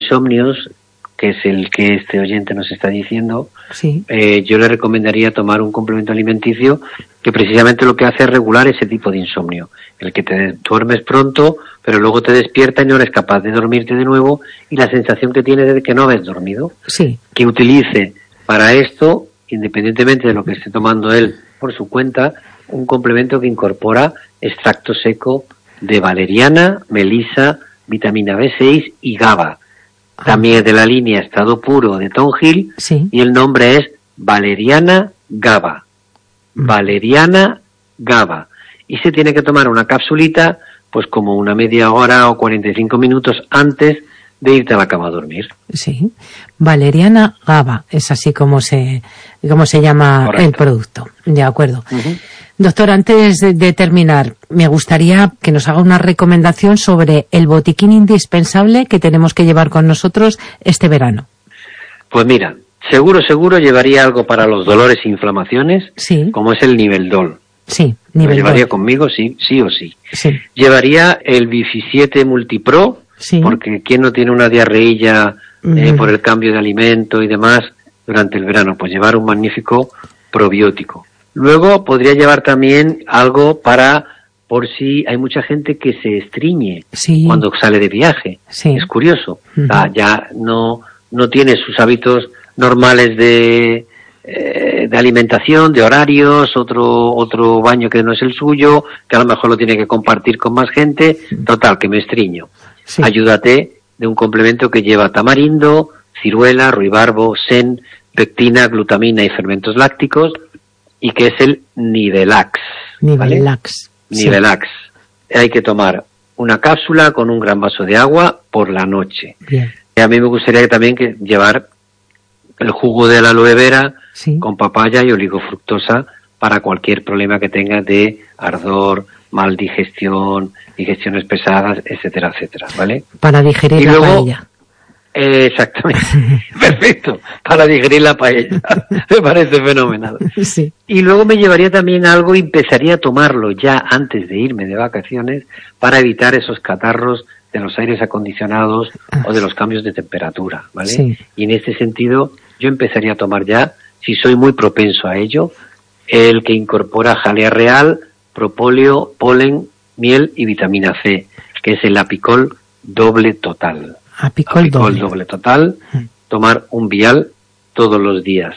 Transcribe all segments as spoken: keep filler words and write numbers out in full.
insomnios, que es el que este oyente nos está diciendo, sí. eh, yo le recomendaría tomar un complemento alimenticio que precisamente lo que hace es regular ese tipo de insomnio, el que te duermes pronto, pero luego te despierta y no eres capaz de dormirte de nuevo, y la sensación que tienes de que no habías dormido. Sí. Que utilice para esto, independientemente de lo que esté tomando él por su cuenta, un complemento que incorpora extracto seco de valeriana, melisa, vitamina B seis y GABA. También de la línea Estado Puro de Tonjil, sí. y el nombre es Valeriana GABA. Valeriana GABA. Y se tiene que tomar una capsulita, pues como una media hora o cuarenta y cinco minutos antes de irte a la cama a dormir. Sí. Valeriana GABA, es así como se, como se llama. Correcto. El producto. De acuerdo. Uh-huh. Doctor, antes de terminar, me gustaría que nos haga una recomendación sobre el botiquín indispensable que tenemos que llevar con nosotros este verano. Pues mira, seguro, seguro llevaría algo para los dolores e inflamaciones, sí. como es el Niveldol. Sí, Niveldol. Lo llevaría conmigo, sí, sí o sí. sí. Llevaría el Bifi siete Multipro, sí. porque ¿quién no tiene una diarreilla mm. eh, por el cambio de alimento y demás durante el verano? Pues llevar un magnífico probiótico. Luego podría llevar también algo para, por si hay mucha gente que se estriñe sí. cuando sale de viaje. Sí. Es curioso. Uh-huh. O sea, ya no, no tiene sus hábitos normales de, eh, de alimentación, de horarios, otro, otro baño que no es el suyo, que a lo mejor lo tiene que compartir con más gente. Total, que me estriño. Sí. Ayúdate de un complemento que lleva tamarindo, ciruela, ruibarbo, sen, pectina, glutamina y fermentos lácticos, y que es el Nivelax. Nivelax. ¿Vale? Nivelax. Sí. Hay que tomar una cápsula con un gran vaso de agua por la noche. Bien. Y a mí me gustaría también que llevar el jugo de la aloe vera sí. con papaya y oligofructosa para cualquier problema que tenga de ardor, mal digestión, digestiones pesadas, etcétera, etcétera, ¿vale? Para digerir y la luego, paella. Eh, exactamente, perfecto, para digerir la paella, me parece fenomenal. Sí. Y luego me llevaría también algo y empezaría a tomarlo ya antes de irme de vacaciones para evitar esos catarros de los aires acondicionados o de los cambios de temperatura, ¿vale? Sí. Y en este sentido yo empezaría a tomar ya, si soy muy propenso a ello, el que incorpora jalea real, propóleo, polen, miel y vitamina C, que es el Apicol doble total. Apicol, Apicol doble. doble total, tomar un vial todos los días.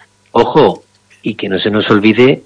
Ojo, y que no se nos olvide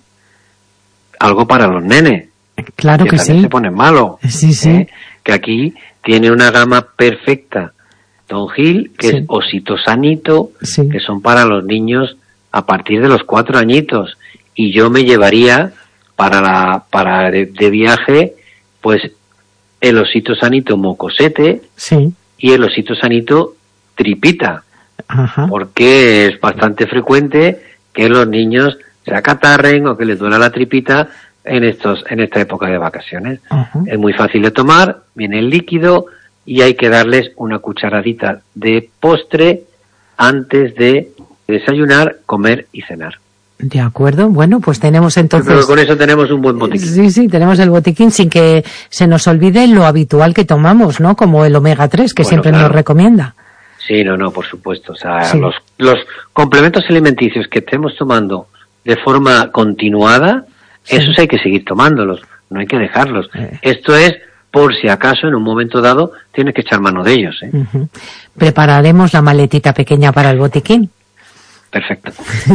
algo para los nenes. Claro que, que sí. se pone malo. Sí, sí. ¿eh? Que aquí tiene una gama perfecta. Tonjil, que sí. es Ositosanito, sí. que son para los niños a partir de los cuatro añitos. Y yo me llevaría para la para de, de viaje, pues el Ositosanito Mocosete sí. y el Ositosanito Tripita. Ajá. Porque es bastante frecuente que los niños se acatarren o que les duela la tripita en estos en esta época de vacaciones. Uh-huh. Es muy fácil de tomar, viene el líquido y hay que darles una cucharadita de postre antes de desayunar, comer y cenar. De acuerdo, bueno, pues tenemos entonces... Pero con eso tenemos un buen botiquín. Sí, sí, tenemos el botiquín sin que se nos olvide lo habitual que tomamos, ¿no? Como el omega tres, que bueno, siempre claro. nos recomienda. Sí, no, no, por supuesto. O sea, sí. los, los complementos alimenticios que estemos tomando de forma continuada, sí. esos hay que seguir tomándolos, no hay que dejarlos. Eh. Esto es por si acaso en un momento dado tienes que echar mano de ellos. ¿eh? Uh-huh. Prepararemos la maletita pequeña para el botiquín. Perfecto.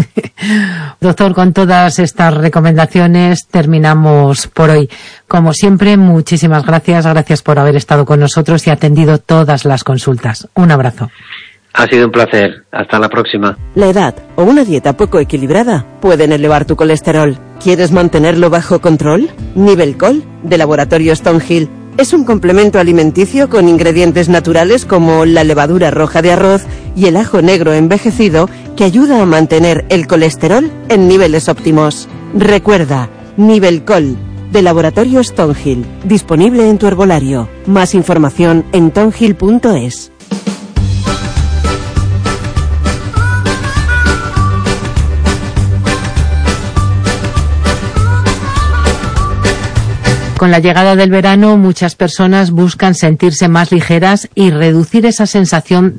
Doctor, con todas estas recomendaciones terminamos por hoy. Como siempre, muchísimas gracias. Gracias por haber estado con nosotros y atendido todas las consultas. Un abrazo. Ha sido un placer. Hasta la próxima. La edad o una dieta poco equilibrada pueden elevar tu colesterol. ¿Quieres mantenerlo bajo control? Nivelcol, de Laboratorios Tonjil. Es un complemento alimenticio con ingredientes naturales como la levadura roja de arroz y el ajo negro envejecido que ayuda a mantener el colesterol en niveles óptimos. Recuerda, Nivelcol, de Laboratorios Tonjil, disponible en tu herbolario. Más información en tonjil punto es. Con la llegada del verano, muchas personas buscan sentirse más ligeras y reducir esa sensación